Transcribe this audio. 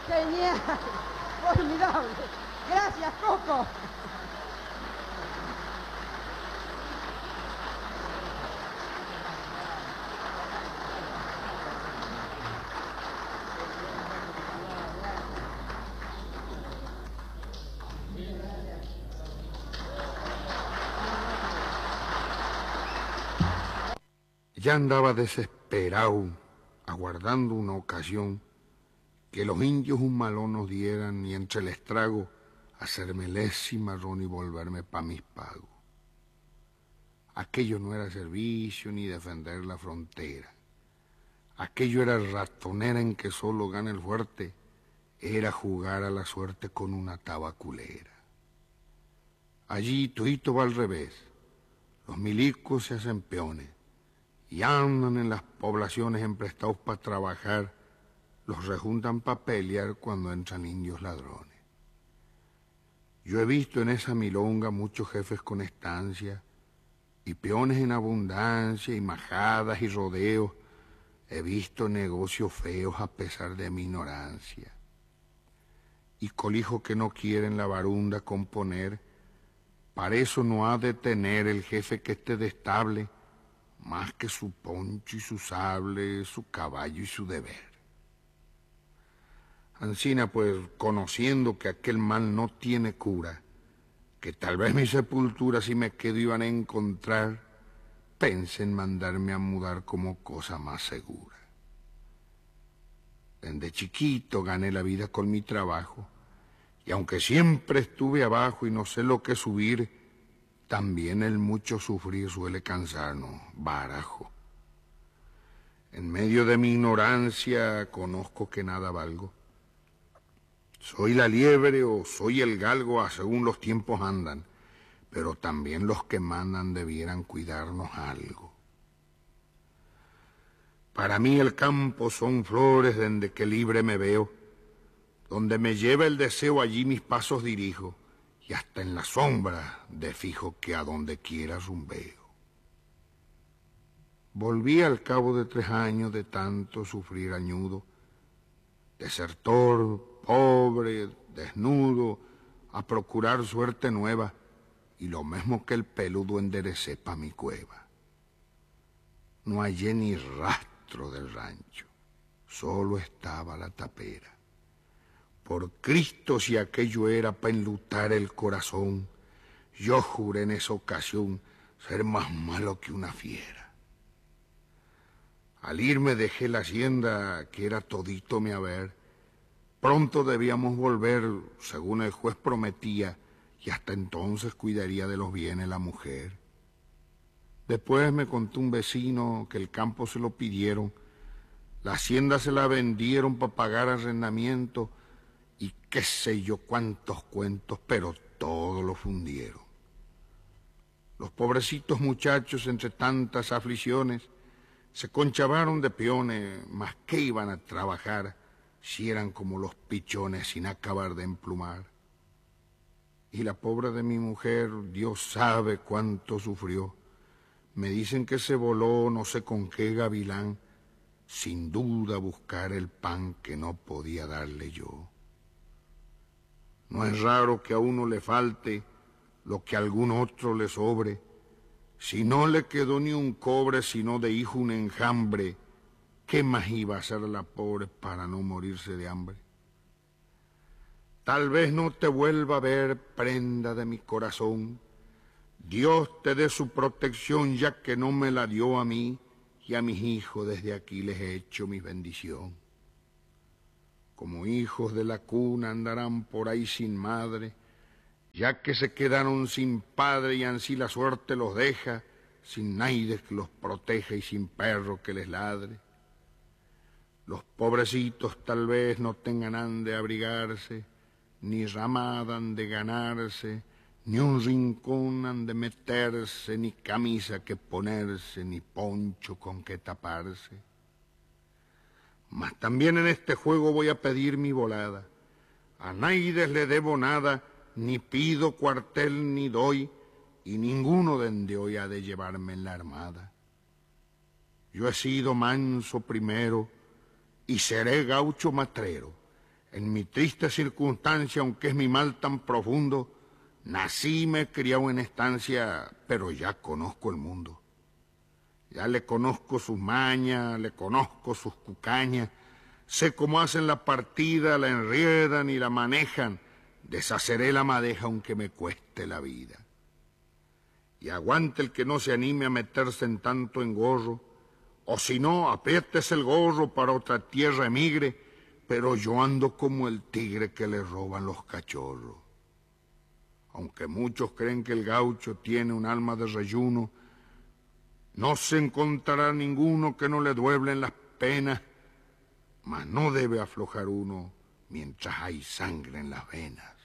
Genial. Formidable. Gracias, Coco. Ya andaba desesperado, aguardando una ocasión que los indios un malón nos dieran y entre el estrago hacerme cimarrón y volverme pa' mis pagos. Aquello no era servicio ni defender la frontera. Aquello era ratonera en que solo gana el fuerte, era jugar a la suerte con una tabaculera. Allí todito va al revés, los milicos se hacen peones y andan en las poblaciones emprestados para trabajar, los rejuntan para pelear cuando entran indios ladrones. Yo he visto en esa milonga muchos jefes con estancia y peones en abundancia y majadas y rodeos. He visto negocios feos a pesar de mi ignorancia. Y colijos que no quieren la barunda componer, para eso no ha de tener el jefe que esté de estable más que su poncho y su sable, su caballo y su deber. Ancina, pues, conociendo que aquel mal no tiene cura, que tal vez mi sepultura si me quedo iban a encontrar, pensé en mandarme a mudar como cosa más segura. Desde chiquito gané la vida con mi trabajo, y aunque siempre estuve abajo y no sé lo que subir, también el mucho sufrir suele cansarnos, barajo. En medio de mi ignorancia conozco que nada valgo. Soy la liebre o soy el galgo, según los tiempos andan, pero también los que mandan debieran cuidarnos algo. Para mí el campo son flores desde que libre me veo, donde me lleva el deseo allí mis pasos dirijo, y hasta en la sombra de fijo que a donde quiera rumbeo. Volví al cabo de 3 años de tanto sufrir añudo, desertor, pobre, desnudo, a procurar suerte nueva, y lo mismo que el peludo enderecé pa' mi cueva. No hallé ni rastro del rancho, solo estaba la tapera. Por Cristo, si aquello era pa' enlutar el corazón, yo juré en esa ocasión ser más malo que una fiera. Al irme dejé la hacienda, que era todito mi haber. Pronto debíamos volver, según el juez prometía, y hasta entonces cuidaría de los bienes la mujer. Después me contó un vecino que el campo se lo pidieron, la hacienda se la vendieron para pagar arrendamiento, y qué sé yo cuántos cuentos, pero todo lo fundieron. Los pobrecitos muchachos, entre tantas aflicciones, se conchavaron de peones, mas que iban a trabajar si eran como los pichones sin acabar de emplumar. Y la pobre de mi mujer, Dios sabe cuánto sufrió. Me dicen que se voló no sé con qué gavilán, sin duda a buscar el pan que no podía darle yo. No es raro que a uno le falte lo que a algún otro le sobre. Si no le quedó ni un cobre, sino de hijo un enjambre, ¿qué más iba a hacer la pobre para no morirse de hambre? Tal vez no te vuelva a ver, prenda de mi corazón. Dios te dé su protección, ya que no me la dio a mí, y a mis hijos desde aquí les he hecho mi bendición. Como hijos de la cuna andarán por ahí sin madre, ya que se quedaron sin padre y ansí la suerte los deja, sin nadie que los proteja y sin perro que les ladre. Los pobrecitos tal vez no tengan ande abrigarse, ni ramada han de ganarse, ni un rincón han de meterse, ni camisa que ponerse, ni poncho con que taparse. Mas también en este juego voy a pedir mi volada. A nadie le debo nada, ni pido cuartel ni doy, y ninguno dende hoy ha de llevarme en la armada. Yo he sido manso primero, y seré gaucho matrero, En mi triste circunstancia, aunque es mi mal tan profundo, nací y me he criado en estancia, pero ya conozco el mundo. Ya le conozco sus mañas, le conozco sus cucañas, sé cómo hacen la partida, la enriedan y la manejan, deshaceré la madeja aunque me cueste la vida. Y aguante el que no se anime a meterse en tanto engorro, o si no, apriétese el gorro para otra tierra emigre, pero yo ando como el tigre que le roban los cachorros. Aunque muchos creen que el gaucho tiene un alma de reyuno, no se encontrará ninguno que no le dueblen las penas, mas no debe aflojar uno mientras hay sangre en las venas.